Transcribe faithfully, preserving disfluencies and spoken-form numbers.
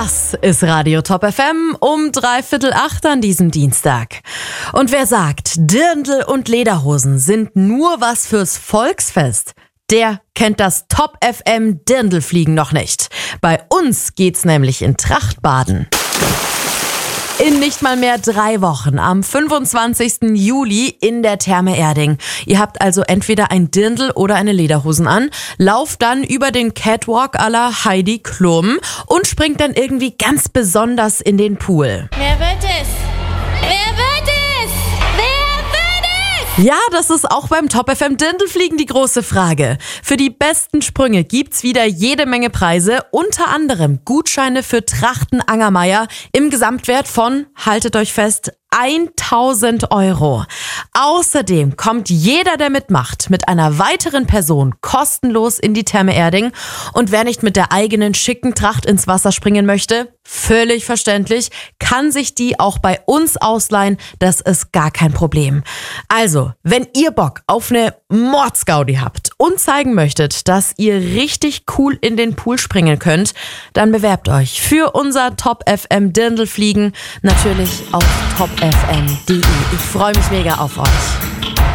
Das ist Radio Top F M um dreiviertel acht an diesem Dienstag. Und wer sagt, Dirndl und Lederhosen sind nur was fürs Volksfest, der kennt das Top F M Dirndlfliegen noch nicht. Bei uns geht's nämlich in Trachtbaden. In nicht mal mehr drei Wochen, am fünfundzwanzigsten Juli in der Therme Erding. Ihr habt also entweder ein Dirndl oder eine Lederhosen an, lauft dann über den Catwalk à la Heidi Klum und springt dann irgendwie ganz besonders in den Pool. Wer wird es? Wer wird es? Wer wird es? Ja, das ist auch beim Top F M Dirndlfliegen die große Frage. Für die besten Sprünge gibt's wieder jede Menge Preise, unter anderem Gutscheine für Trachten Angermeier im Gesamtwert von, haltet euch fest, tausend Euro. Außerdem kommt jeder, der mitmacht, mit einer weiteren Person kostenlos in die Therme Erding. Und wer nicht mit der eigenen schicken Tracht ins Wasser springen möchte, völlig verständlich, kann sich die auch bei uns ausleihen. Das ist gar kein Problem. Also, wenn ihr Bock auf eine Mordsgaudi habt und zeigen möchtet, dass ihr richtig cool in den Pool springen könnt, dann bewerbt euch für unser Top F M Dirndlfliegen natürlich auf top f m punkt d e. Ich freue mich mega auf euch.